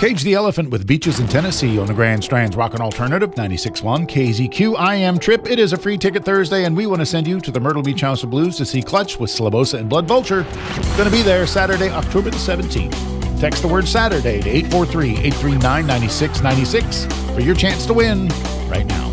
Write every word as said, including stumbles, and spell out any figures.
Cage the Elephant with Beaches in Tennessee on the Grand Strand's Rockin' Alternative, ninety-six point one K Z Q. I am Trip. It is a free ticket Thursday, and we want to send you to the Myrtle Beach House of Blues to see Clutch with Slabosa and Blood Vulture. Going to be there Saturday, October the seventeenth. Text the word Saturday to eight four three, eight three nine, nine six nine six for your chance to win right now.